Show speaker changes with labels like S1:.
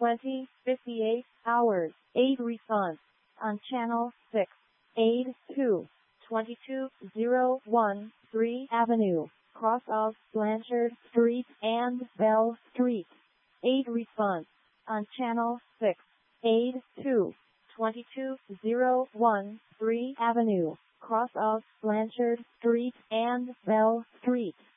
S1: 20:58 hours. Aid response on channel 6. Aid 2. 22013 Avenue, cross of Blanchard Street and Bell Street. Aid response on channel 6. Aid 2. 22013 Avenue, cross of Blanchard Street and Bell Street.